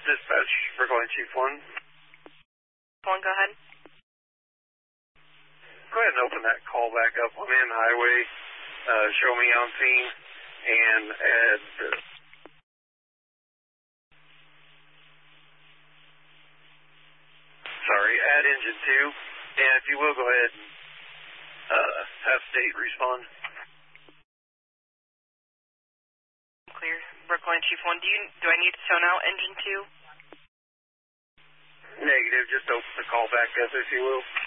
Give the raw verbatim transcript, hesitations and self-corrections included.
Dispatch, Brookline Chief one. One, go ahead. Go ahead and open that call back up on in highway. Uh, show me on scene and add. Uh, sorry, add engine two. And if you will, go ahead and uh, have state respond. Clear. Brookline Chief one, do you do I need to tone out engine two? Negative, just open the call back up if you will.